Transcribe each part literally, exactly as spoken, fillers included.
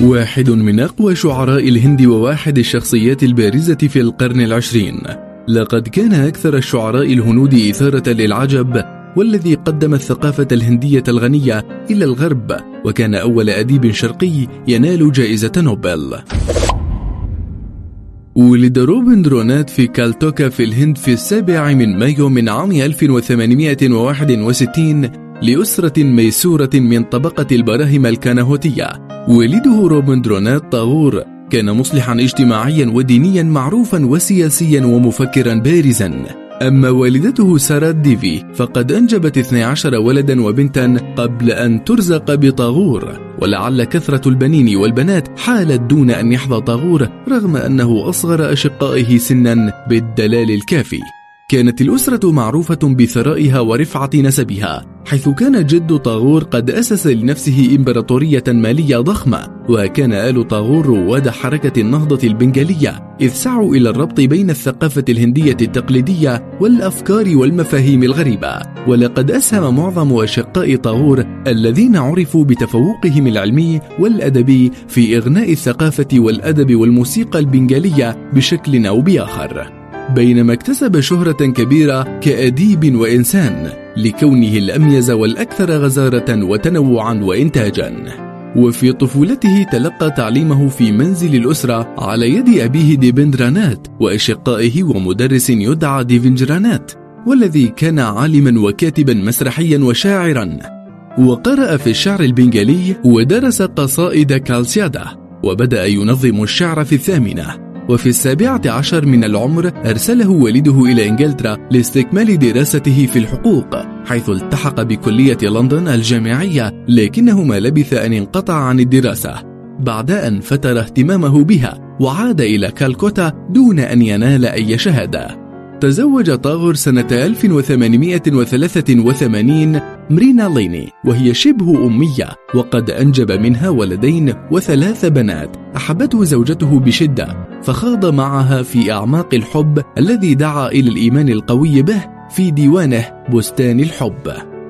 واحد من أقوى شعراء الهند وواحد الشخصيات البارزة في القرن العشرين. لقد كان أكثر الشعراء الهنود إثارة للعجب، والذي قدم الثقافة الهندية الغنية إلى الغرب، وكان أول أديب شرقي ينال جائزة نوبل. ولد روبندروناث في كالتوكا في الهند في السابع من مايو من عام ألف وثمانمائة وواحد وستين لأسرة ميسورة من طبقة البراهمة الكانهوتية. والده روبندروناث طاغور كان مصلحا اجتماعيا ودينيا معروفا وسياسيا ومفكرا بارزا. أما والدته سارة ديفي فقد أنجبت اثني عشر ولدا وبنتا قبل أن ترزق بطاغور، ولعل كثرة البنين والبنات حالت دون أن يحظى طاغور رغم أنه أصغر أشقائه سنا بالدلال الكافي. كانت الأسرة معروفة بثرائها ورفعة نسبها، حيث كان جد طاغور قد أسس لنفسه إمبراطورية مالية ضخمة، وكان آل طاغور رواد حركة النهضة البنغالية، إذ سعوا إلى الربط بين الثقافة الهندية التقليدية والأفكار والمفاهيم الغريبة. ولقد أسهم معظم أشقاء طاغور الذين عرفوا بتفوقهم العلمي والأدبي في إغناء الثقافة والأدب والموسيقى البنغالية بشكل أو بآخر، بينما اكتسب شهرة كبيرة كأديب وإنسان لكونه الأميز والأكثر غزارة وتنوعا وإنتاجا. وفي طفولته تلقى تعليمه في منزل الأسرة على يد أبيه ديبندراناث وأشقائه ومدرس يدعى ديفنجراناث، والذي كان عالما وكاتبا مسرحيا وشاعرا. وقرأ في الشعر البنغالي ودرس قصائد كالسيادة، وبدأ ينظم الشعر في الثامنة. وفي السابعة عشر من العمر أرسله والده إلى إنجلترا لاستكمال دراسته في الحقوق، حيث التحق بكلية لندن الجامعية، لكنه ما لبث أن انقطع عن الدراسة بعد أن فتر اهتمامه بها، وعاد إلى كالكوتا دون أن ينال أي شهادة. تزوج طاغور سنة ألف وثمانمائة وثلاثة وثمانين مرينا ليني، وهي شبه أمية، وقد أنجب منها ولدين وثلاث بنات. أحبته زوجته بشدة، فخاض معها في أعماق الحب الذي دعا إلى الإيمان القوي به في ديوانه بستان الحب.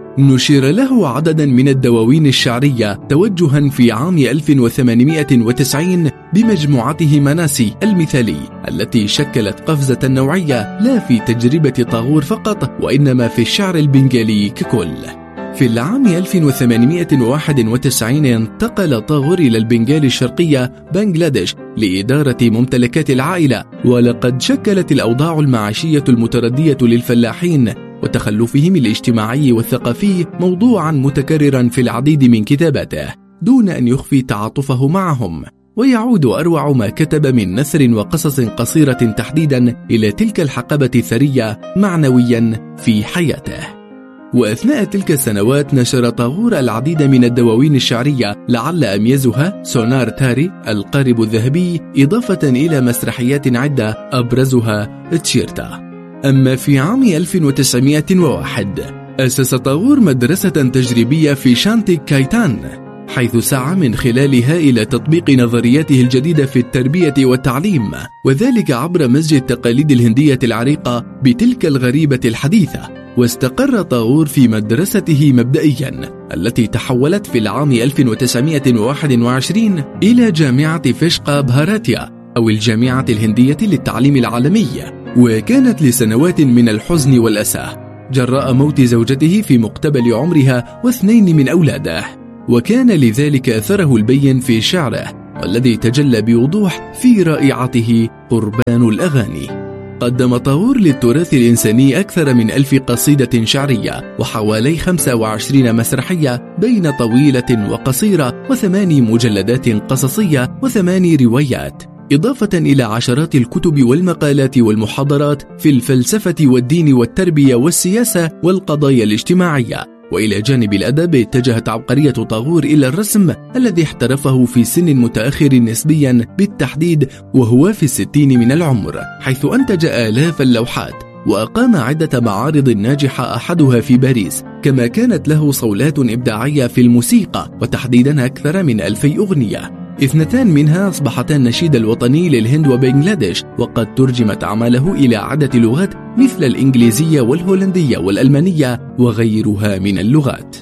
نشر له عددا من الدواوين الشعرية توجها في عام ألف وثمانمائة وتسعين بمجموعته مناسي المثالي، التي شكلت قفزة نوعية لا في تجربة طاغور فقط، وإنما في الشعر البنغالي ككل. في العام ألف وثمانمائة وواحد وتسعين انتقل طاغور إلى البنغال الشرقية بنغلاديش لإدارة ممتلكات العائلة، ولقد شكلت الأوضاع المعيشية المتردية للفلاحين وتخلفهم الاجتماعي والثقافي موضوعا متكررا في العديد من كتاباته، دون أن يخفي تعاطفه معهم. ويعود أروع ما كتب من نثر وقصص قصيرة تحديدا إلى تلك الحقبة الثرية معنويا في حياته. وأثناء تلك السنوات نشر طاغور العديد من الدواوين الشعرية، لعل أميزها سونار تاري القارب الذهبي، إضافة إلى مسرحيات عدة أبرزها تشيرتا. أما في عام ألف وتسعمائة وواحد أسس طاغور مدرسة تجريبية في شانتي كايتان، حيث سعى من خلالها إلى تطبيق نظرياته الجديدة في التربية والتعليم، وذلك عبر مزج التقاليد الهندية العريقة بتلك الغريبة الحديثة. واستقر طاغور في مدرسته مبدئيا، التي تحولت في العام ألف وتسعمائة وواحد وعشرين إلى جامعة فيشقا بهاراتيا أو الجامعة الهندية للتعليم العالمي، وكانت لسنوات من الحزن والأسى جراء موت زوجته في مقتبل عمرها واثنين من أولاده، وكان لذلك أثره البين في شعره، والذي تجلى بوضوح في رائعته قربان الأغاني. قدم طاغور للتراث الإنساني أكثر من ألف قصيدة شعرية، وحوالي خمسة وعشرين مسرحية بين طويلة وقصيرة، وثماني مجلدات قصصية، وثماني روايات، إضافة إلى عشرات الكتب والمقالات والمحاضرات في الفلسفة والدين والتربية والسياسة والقضايا الاجتماعية. وإلى جانب الأدب اتجهت عبقرية طاغور إلى الرسم، الذي احترفه في سن متأخر نسبيا بالتحديد وهو في الستين من العمر، حيث أنتج آلاف اللوحات، وأقام عدة معارض ناجحة أحدها في باريس، كما كانت له صولات إبداعية في الموسيقى، وتحديدا أكثر من ألفي أغنية. اثنتان منها أصبحتا النشيد الوطني للهند وبنغلاديش، وقد ترجمت أعماله إلى عدة لغات مثل الإنجليزية والهولندية والألمانية وغيرها من اللغات.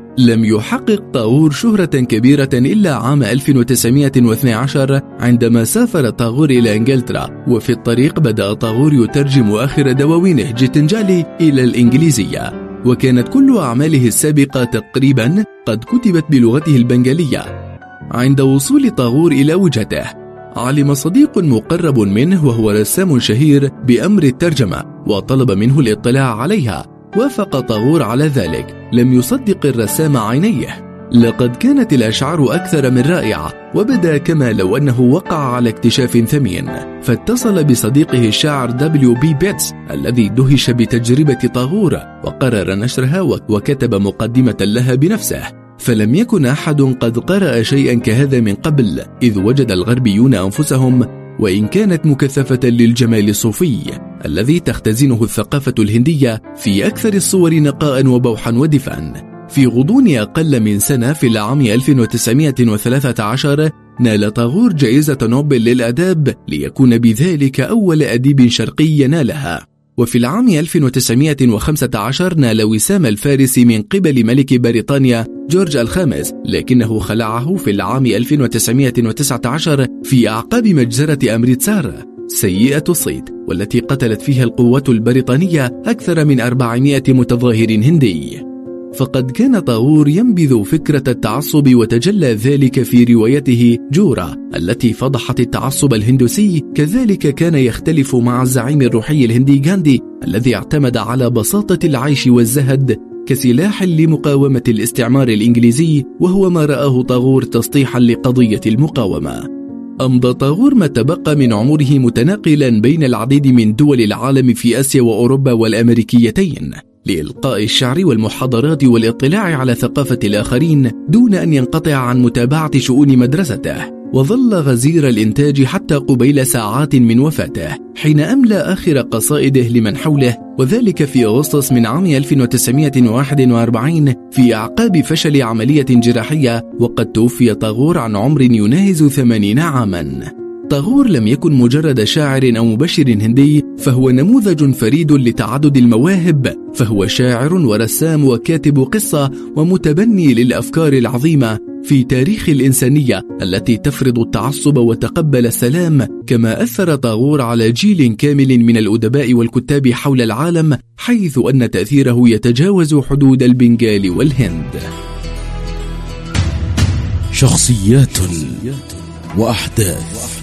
لم يحقق طاغور شهرة كبيرة إلا عام ألف وتسعمائة واثني عشر عندما سافر طاغور إلى إنجلترا، وفي الطريق بدأ طاغور يترجم آخر دواوينه جيتنجالي إلى الإنجليزية، وكانت كل أعماله السابقة تقريبا قد كتبت بلغته البنغالية. عند وصول طاغور إلى وجهته علم صديق مقرب منه وهو رسام شهير بأمر الترجمة، وطلب منه الاطلاع عليها. وافق طاغور على ذلك. لم يصدق الرسام عينيه، لقد كانت الأشعار أكثر من رائعة، وبدا كما لو أنه وقع على اكتشاف ثمين. فاتصل بصديقه الشاعر دبليو بي بيتس الذي دهش بتجربة طاغور، وقرر نشرها وكتب مقدمة لها بنفسه. فلم يكن أحد قد قرأ شيئا كهذا من قبل، إذ وجد الغربيون أنفسهم وإن كانت مكثفة للجمال الصوفي الذي تختزنه الثقافة الهندية في أكثر الصور نقاء وبوحا ودفئا. في غضون أقل من سنة في العام ألف وتسعمائة وثلاثة عشر نال طاغور جائزة نوبل للآداب، ليكون بذلك أول أديب شرقي ينالها. وفي العام ألف وتسعمائة وخمسة عشر نال وسام الفارس من قبل ملك بريطانيا جورج الخامس، لكنه خلعه في العام ألف وتسعمائة وتسعة عشر في أعقاب مجزرة أمريتسار سيئة الصيت، والتي قتلت فيها القوات البريطانية أكثر من أربعمائة متظاهر هندي. فقد كان طاغور ينبذ فكرة التعصب، وتجلى ذلك في روايته جورا التي فضحت التعصب الهندوسي. كذلك كان يختلف مع الزعيم الروحي الهندي غاندي الذي اعتمد على بساطة العيش والزهد كسلاح لمقاومة الاستعمار الإنجليزي، وهو ما رآه طاغور تسطيحا لقضية المقاومة. أمضى طاغور ما تبقى من عمره متناقلا بين العديد من دول العالم في آسيا وأوروبا والأمريكيتين لإلقاء الشعر والمحاضرات والاطلاع على ثقافة الآخرين دون أن ينقطع عن متابعة شؤون مدرسته. وظل غزير الإنتاج حتى قبيل ساعات من وفاته، حين أملى آخر قصائده لمن حوله، وذلك في أغسطس من عام ألف وتسعمائة وواحد وأربعين في أعقاب فشل عملية جراحية. وقد توفي طاغور عن عمر يناهز ثمانين عاما. طاغور لم يكن مجرد شاعر أو مبشر هندي، فهو نموذج فريد لتعدد المواهب. فهو شاعر ورسام وكاتب قصة ومتبني للأفكار العظيمة في تاريخ الإنسانية التي تفرض التعصب وتقبل السلام. كما أثر طاغور على جيل كامل من الأدباء والكتاب حول العالم، حيث أن تأثيره يتجاوز حدود البنغال والهند. شخصيات وأحداث.